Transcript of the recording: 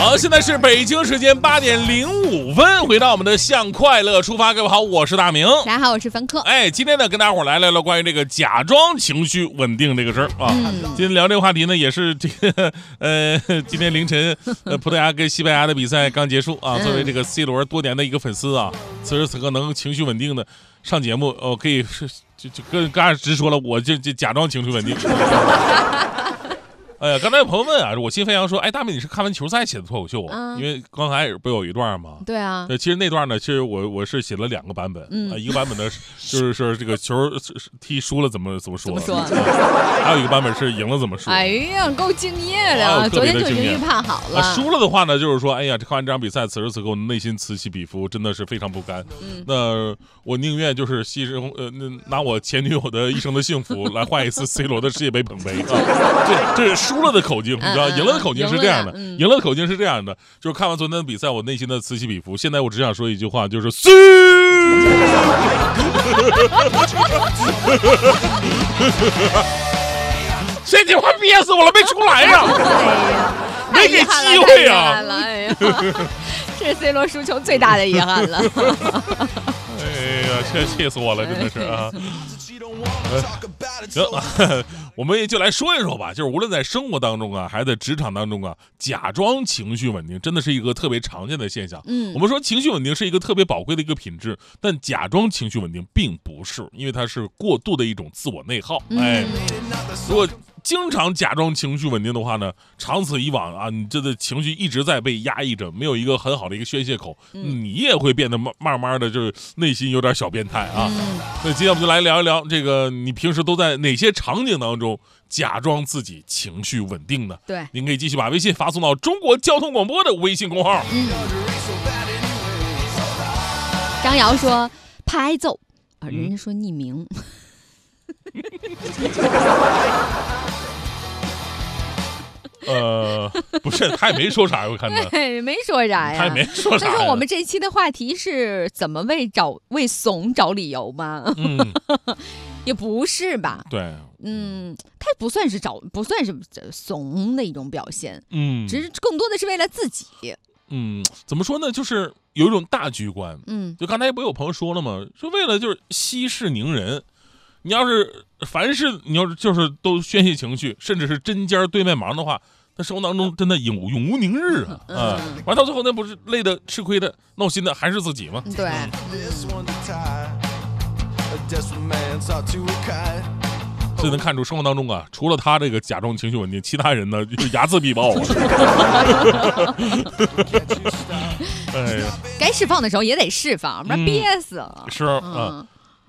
好，现在是北京时间8:05，回到我们的向快乐出发。各位好，我是大明。 大家好，我是凡客。 今天呢，跟大伙来聊聊关于这个假装情绪稳定这个事儿啊。今天聊这个话题呢，也是这个今天凌晨葡萄牙跟西班牙的比赛刚结束啊。作为这个 C 罗多年的一个粉丝啊，此时此刻能情绪稳定的上节目，可以是就跟大家直说了，我就假装情绪稳定。刚才有朋友问啊，我心飞扬说，大明你是看完球赛写的脱口秀啊？因为刚才不有一段吗？ 对啊。 其实那段呢，其实我是写了2个版本，一个版本呢就是说这个球踢输了怎么说，还有一个版本是赢了怎么说。 哎呀，够敬业的，昨天就已经预判好了。 输了的话呢，就是说，看完这场比赛，此时此刻我内心此起彼伏，真的是非常不甘。那我宁愿就是牺牲拿我前女友的一生的幸福来换一次 C 罗的世界杯捧杯啊！这是输了的口径，你知道，赢了的口径是这样的，赢了的口径是这样的，就是看完昨天的比赛，我内心的此起彼伏。现在我只想说一句话，就是这句话憋死我了，没出来呀！没给机会呀！ 这是 C 罗输球最大的遗憾了。 这气死我了，真的是啊！行，我们也就来说一说吧。就是无论在生活当中啊，还是在职场当中啊，假装情绪稳定真的是一个特别常见的现象。我们说情绪稳定是一个特别宝贵的一个品质，但假装情绪稳定并不是，因为它是过度的一种自我内耗。如果经常假装情绪稳定的话呢，长此以往啊，你这个情绪一直在被压抑着，没有一个很好的一个宣泄口，你也会变得慢慢的就是内心有点小变态啊。那今天我们就来聊一聊这个，你平时都在哪些场景当中假装自己情绪稳定呢？ 对， 您可以继续把微信发送到中国交通广播的微信公号。 张瑶说拍奏啊，人家说匿名。 不是，他也没说啥，我看到没说啥呀， 他也没说啥。 但是我们这期的话题是怎么为怂找理由吗？也不是吧？ 对， 他不算是怂的一种表现，只是更多的是为了自己。 怎么说呢？就是有一种大局观。就刚才不有朋友说了吗？说为了就是息事宁人。你要是凡事你要是就是都宣泄情绪，甚至是针尖对麦芒的话，那生活当中真的永无宁日啊！完到最后那不是累的吃亏的闹心的还是自己吗？ 对。 所以能看出生活当中啊，除了他这个假装情绪稳定，其他人呢就睚眦必报啊！ 该释放的时候也得释放，不然憋死了。 是。